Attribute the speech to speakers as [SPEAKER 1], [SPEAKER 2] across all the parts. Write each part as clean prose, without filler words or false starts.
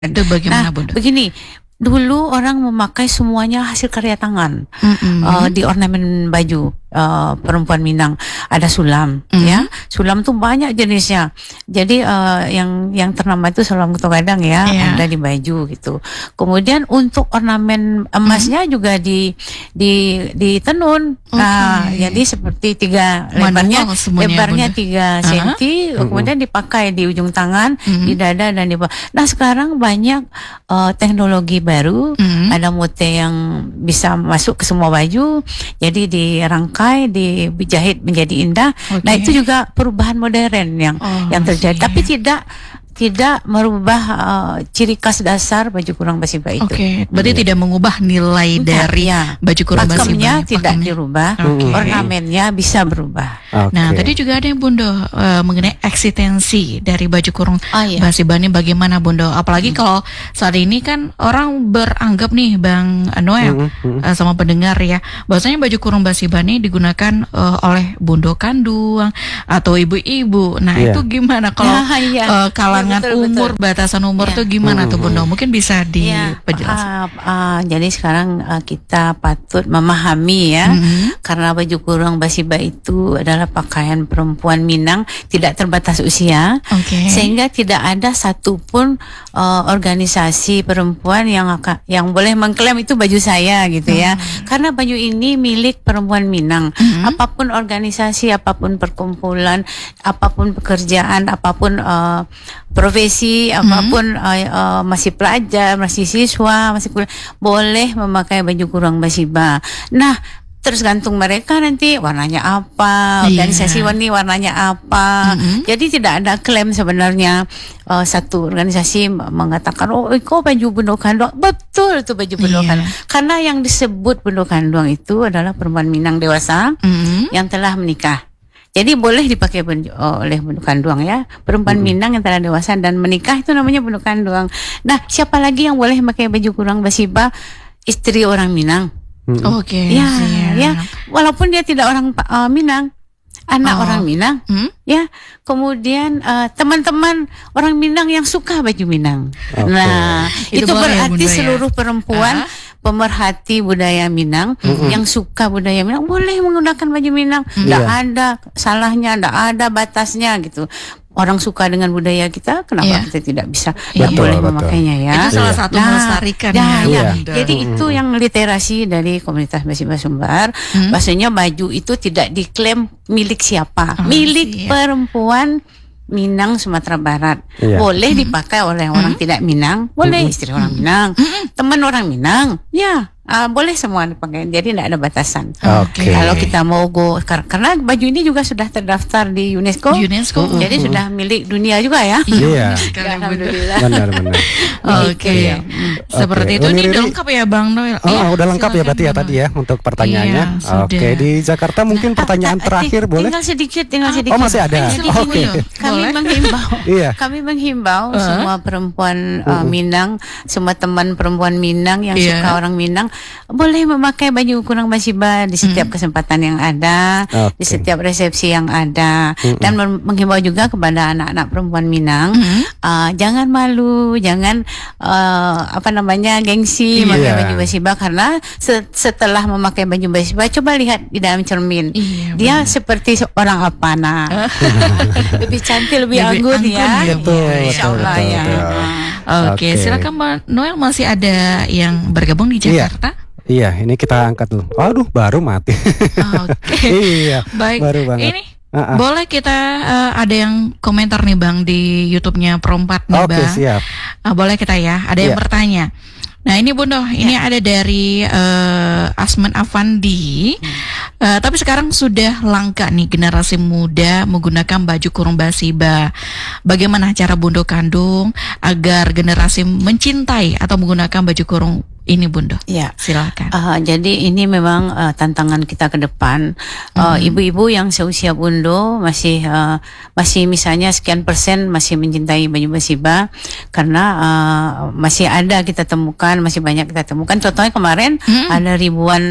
[SPEAKER 1] Itu bagaimana, Bunda?
[SPEAKER 2] Begini, dulu orang memakai semuanya hasil karya tangan di ornamen baju perempuan Minang. Ada sulam, ya. Sulam tuh banyak jenisnya. Jadi yang ternama itu sulam Kutu Gadang ya, ada di baju gitu. Kemudian untuk ornamen emasnya juga ditenun. Nah, jadi seperti lebarnya 3 cm, kemudian dipakai di ujung tangan, di dada dan di bawah. Nah, sekarang banyak teknologi baru, ada mote yang bisa masuk ke semua baju, jadi dirangkai, dijahit menjadi indah. Nah, itu juga perubahan modern yang terjadi, tapi tidak merubah ciri khas dasar baju kurung basiba itu.
[SPEAKER 1] Berarti tidak mengubah nilai dari baju kurung basiba.
[SPEAKER 2] Pakemnya tidak dirubah, ornamennya bisa berubah.
[SPEAKER 1] Nah, tadi juga ada yang Bundo mengenai eksistensi dari baju kurung basiba ini bagaimana, Bundo? Apalagi kalau saat ini kan orang beranggap nih, Bang Noel sama pendengar ya, bahwasanya baju kurung basiba ini digunakan oleh Bundo kandung atau ibu-ibu. Nah, itu gimana kalau kalangan umur, batasan umur tuh gimana tuh, Bunda? Mungkin bisa diperjelas.
[SPEAKER 2] Jadi sekarang kita patut memahami ya, karena baju kurung basiba itu adalah pakaian perempuan Minang, tidak terbatas usia, sehingga tidak ada satupun organisasi perempuan yang boleh mengklaim itu baju saya gitu ya. Karena baju ini milik perempuan Minang. Apapun organisasi, apapun perkumpulan, apapun pekerjaan, apapun profesi, apapun masih pelajar, masih siswa, masih kuliah, boleh memakai baju kurung basiba. Nah, tergantung mereka nanti warnanya apa, organisasi warnanya apa. Jadi tidak ada klaim sebenarnya satu organisasi mengatakan kok baju Bundo Kandung. Betul itu baju Bundo Kandung. Karena yang disebut Bundo Kandung itu adalah perempuan Minang dewasa yang telah menikah. Jadi boleh dipakai oleh Bundo Kandung ya. Perempuan Minang yang telah dewasa dan menikah itu namanya Bundo Kandung. Nah, siapa lagi yang boleh pakai baju kurung basiba? Istri orang Minang. Ya, walaupun dia tidak orang Minang, anak orang Minang, ya. Kemudian teman-teman orang Minang yang suka baju Minang. Nah, itu berarti seluruh perempuan pemerhati budaya Minang yang suka budaya Minang boleh menggunakan baju Minang. Tidak ada salahnya, tidak ada batasnya gitu. Orang suka dengan budaya kita, kenapa kita tidak bisa boleh memakainya ya?
[SPEAKER 1] Itu salah satu melestarikan.
[SPEAKER 2] Jadi itu yang literasi dari komunitas Basiba Sumbar. Maksudnya baju itu tidak diklaim milik siapa, milik perempuan Minang Sumatera Barat. Boleh dipakai oleh orang tidak Minang, boleh istri orang Minang, teman orang Minang, boleh semua dipakai. Jadi tidak ada batasan. Kalau kita mau karena baju ini juga sudah terdaftar di UNESCO. Jadi sudah milik dunia juga ya.
[SPEAKER 1] Alhamdulillah. Benar-benar. Seperti itu. Ini udah lengkap ya, Bang Noel?
[SPEAKER 3] Udah lengkap ya berarti ya tadi ya untuk pertanyaannya. Di Jakarta mungkin pertanyaan terakhir boleh?
[SPEAKER 2] Tinggal sedikit.
[SPEAKER 3] Oh, masih ada.
[SPEAKER 2] Kami menghimbau semua perempuan Minang, semua teman perempuan Minang yang suka orang Minang, boleh memakai baju kurung basiba di setiap kesempatan yang ada, di setiap resepsi yang ada, dan menghimbau juga kepada anak-anak perempuan Minang, jangan malu, jangan gengsi memakai baju basiba, karena setelah memakai baju basiba, coba lihat di dalam cermin, dia seperti orang apa, lebih cantik, lebih anggun ya. Insyaallah ya.
[SPEAKER 1] Silakan Mbak Noel, masih ada yang bergabung di Jakarta?
[SPEAKER 3] Iya, ini kita angkat dulu. Waduh, baru mati.
[SPEAKER 1] Baik.
[SPEAKER 3] Baru banget.
[SPEAKER 1] Ini boleh kita ada yang komentar nih, Bang, di YouTube-nya Perompat nih, Bang.
[SPEAKER 3] Siap.
[SPEAKER 1] Boleh kita ya. Ada yang bertanya. Nah, ini Bundo, ini ada dari Asman Afandi. Tapi sekarang sudah langka nih generasi muda menggunakan baju kurung basiba. Bagaimana cara Bundo Kandung agar generasi mencintai atau menggunakan baju kurung ini, Bundo? Silakan.
[SPEAKER 2] Jadi ini memang tantangan kita ke depan. Ibu-ibu yang seusia Bundo masih misalnya sekian persen masih mencintai baju basiba, karena masih ada kita temukan, masih banyak kita temukan. Contohnya kemarin ada ribuan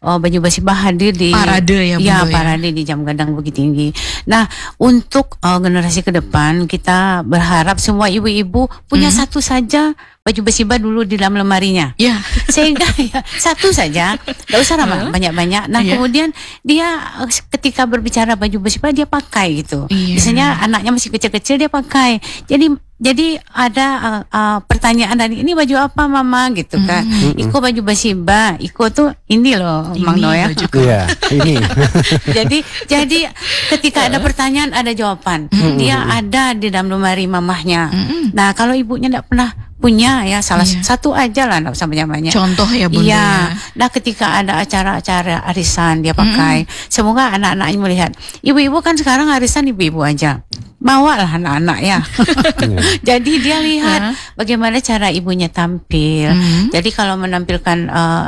[SPEAKER 2] baju basibah hadir di
[SPEAKER 1] parade
[SPEAKER 2] parade di Jam Gadang Bukit Tinggi. Nah, untuk generasi ke depan kita berharap semua ibu-ibu punya satu saja baju basibah dulu di dalam lemarinya. Sehingga satu saja, enggak usah banyak-banyak. Nah, kemudian dia ketika berbicara baju basibah dia pakai gitu. Biasanya anaknya masih kecil-kecil dia pakai. Jadi ada pertanyaan dari ini baju apa mama gitu kan. Iko baju basibah. Iko tuh ini loh Mang Noya.
[SPEAKER 3] Iya, ini.
[SPEAKER 2] jadi ketika ada pertanyaan ada jawaban. Dia ada di dalam lemari mamahnya. Nah, kalau ibunya enggak pernah punya ya salah satu aja lah, enggak usah banyak-banyak.
[SPEAKER 1] Contoh ya Bunda.
[SPEAKER 2] Iya. Nah, ketika ada acara-acara arisan dia pakai. Semoga anak-anaknya melihat. Ibu-ibu kan sekarang arisan ibu-ibu aja. Bawalah anak-anak ya. Jadi dia lihat bagaimana cara ibunya tampil. Jadi kalau menampilkan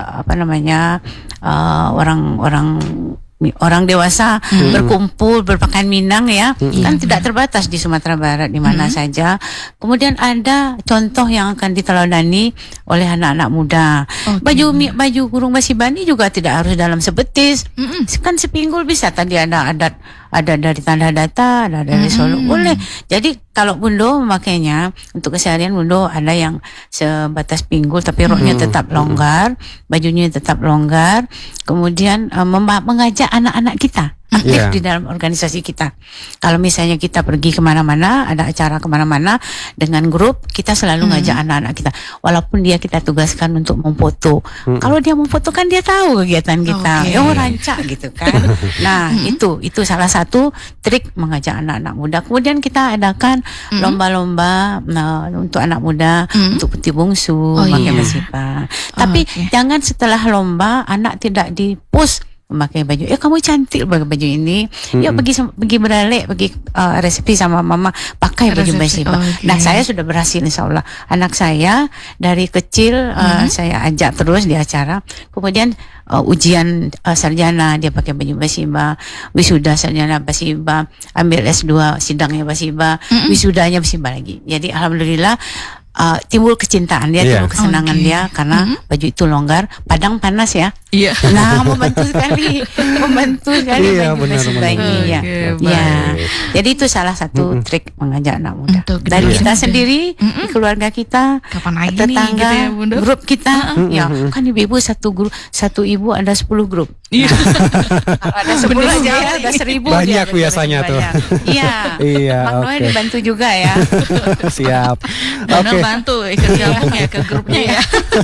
[SPEAKER 2] orang dewasa berkumpul berpakaian Minang ya, kan tidak terbatas di Sumatera Barat di mana saja. Kemudian ada contoh yang akan diteladani oleh anak-anak muda. Baju kurung basibani juga tidak harus dalam sebetis. Kan sepinggul bisa, tadi ada dari Tanda Data, ada dari Solo, boleh. Jadi kalau Bundo memakainya untuk keseharian, Bundo ada yang sebatas pinggul tapi roknya tetap longgar, bajunya tetap longgar. Kemudian mengajak anak-anak kita aktif di dalam organisasi kita. Kalau misalnya kita pergi kemana-mana, ada acara kemana-mana dengan grup, kita selalu ngajak anak-anak kita. Walaupun kita tugaskan untuk memfoto. Kalau dia memfoto kan dia tahu kegiatan kita. Rancak gitu kan. Nah, itu salah satu trik mengajak anak-anak muda. Kemudian kita adakan lomba-lomba untuk anak muda, untuk putih bungsu, pakai basibah. Tapi jangan setelah lomba anak tidak di-post memakai baju. Kamu cantik pakai baju ini. Yuk pergi beralek, pergi resepi sama mama pakai baju basibah. Nah, saya sudah berhasil insyaallah. Anak saya dari kecil saya ajak terus di acara. Kemudian ujian sarjana dia pakai baju basibah, wisuda sarjana basibah, ambil S2 sidangnya basibah, wisudanya basibah lagi. Jadi alhamdulillah timbul kecintaan dia, timbul kesenangan dia karena baju itu longgar, padang panas ya. Nah, membantu sekali baju basibah ini ya. Jadi itu salah satu trik mengajak anak muda. Dari kita sendiri, di keluarga kita, tetangga, gitu ya, grup kita, kan ibu-ibu satu ibu ada 10 grup. Kalau ada 10 aja ada 1000.
[SPEAKER 3] Banyak biasanya tuh.
[SPEAKER 2] Mang Noe dibantu juga ya.
[SPEAKER 3] Siap.
[SPEAKER 1] Bantu ikut gabung ya ke grupnya ya.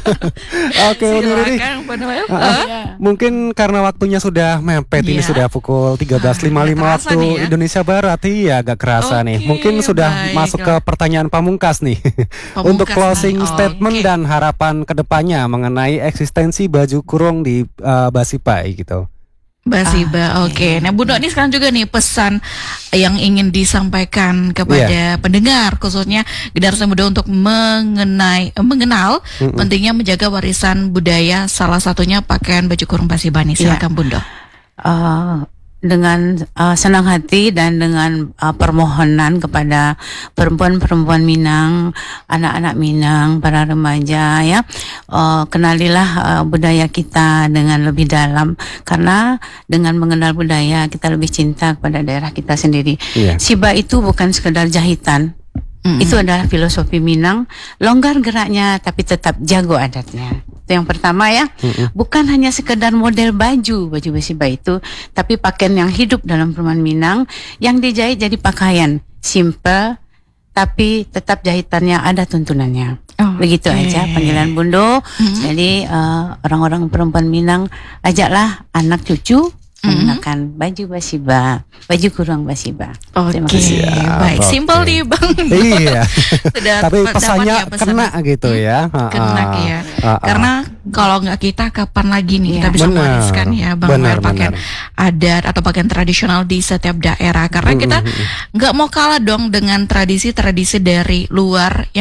[SPEAKER 3] Mungkin karena waktunya sudah mepet, ini sudah pukul 13.55 waktu Indonesia Barat. Agak kerasa nih. Mungkin sudah masuk ke pertanyaan pamungkas nih. Untuk closing statement dan harapan kedepannya mengenai eksistensi baju kurung di Basibah gitu.
[SPEAKER 1] Basibah, Nah, Bu Dok, ini sekarang juga nih pesan yang ingin disampaikan kepada pendengar, khususnya generasi muda untuk mengenal pentingnya menjaga warisan budaya, salah satunya pakaian baju kurung Basibah nih. Silakan Bu Dok.
[SPEAKER 2] Dengan senang hati dan dengan permohonan kepada perempuan-perempuan Minang, anak-anak Minang, para remaja ya, kenalilah budaya kita dengan lebih dalam, karena dengan mengenal budaya kita lebih cinta kepada daerah kita sendiri. Sibah itu bukan sekedar jahitan. Itu adalah filosofi Minang, longgar geraknya tapi tetap jago adatnya. Itu yang pertama ya. Bukan hanya sekedar model baju basibah itu, tapi pakaian yang hidup dalam perumahan Minang yang dijahit jadi pakaian simple tapi tetap jahitannya ada tuntunannya. Begitu aja panggilan Bundo. Jadi orang-orang perempuan Minang, ajaklah anak cucu menggunakan baju basibah, baju kurung basibah.
[SPEAKER 1] Terima kasih. Baik, simpel nih Bang.
[SPEAKER 3] Tapi pesannya kena gitu ya.
[SPEAKER 1] Kena ya. Karena kalau nggak kita, kapan lagi nih kita bisa mewariskan ya Bang, pakaian adat atau pakaian tradisional di setiap daerah. Karena kita nggak mau kalah dong dengan tradisi-tradisi dari luar yang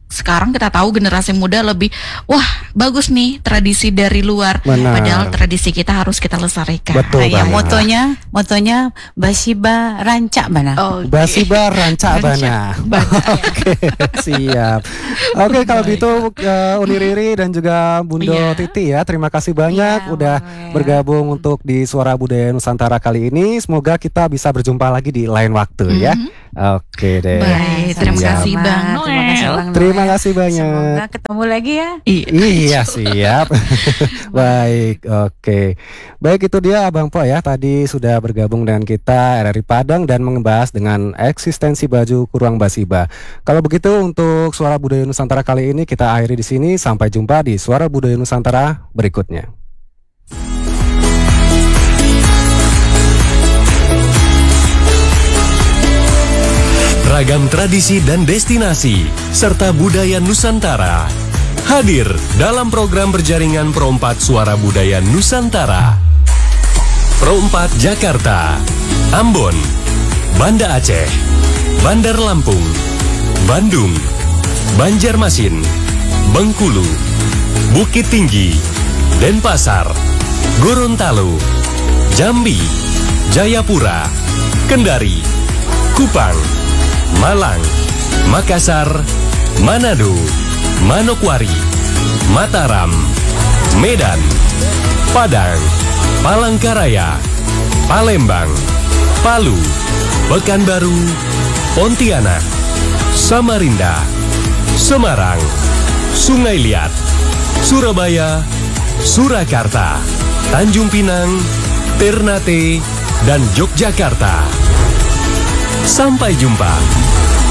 [SPEAKER 1] sekarang kita tahu generasi muda lebih wah bagus nih tradisi dari luar.
[SPEAKER 3] Benar.
[SPEAKER 1] Padahal tradisi kita harus kita lestarikan.
[SPEAKER 3] Betul
[SPEAKER 2] ya, motonya Basiba Rancak Bana.
[SPEAKER 1] Okay.
[SPEAKER 3] Basiba Rancak Bana. Oke, siap. Oke, kalau gitu Uni Riri dan juga Bundo Titi ya, terima kasih banyak udah bergabung untuk di Suara Budaya Nusantara kali ini. Semoga kita bisa berjumpa lagi di lain waktu ya. Oke deh.
[SPEAKER 1] Baik, terima kasih Bang Noel.
[SPEAKER 3] Terima kasih banyak.
[SPEAKER 2] Semoga ketemu lagi ya.
[SPEAKER 3] Iya, siap. Baik, oke. Baik, itu dia Abang Po ya. Tadi sudah bergabung dengan kita RRI Padang dan membahas dengan eksistensi baju kurung Basiba. Kalau begitu untuk Suara Budaya Nusantara kali ini kita akhiri di sini. Sampai jumpa di Suara Budaya Nusantara berikutnya.
[SPEAKER 4] Ragam tradisi dan destinasi serta budaya Nusantara hadir dalam program berjaringan Pro 4 Suara Budaya Nusantara. Pro 4 Jakarta, Ambon, Banda Aceh, Bandar Lampung, Bandung, Banjarmasin, Bengkulu, Bukit Tinggi, Denpasar, Gorontalo, Jambi, Jayapura, Kendari, Kupang, Malang, Makassar, Manado, Manokwari, Mataram, Medan, Padang, Palangkaraya, Palembang, Palu, Pekanbaru, Pontianak, Samarinda, Semarang, Sungai Liat, Surabaya, Surakarta, Tanjung Pinang, Ternate, dan Yogyakarta. Sampai jumpa.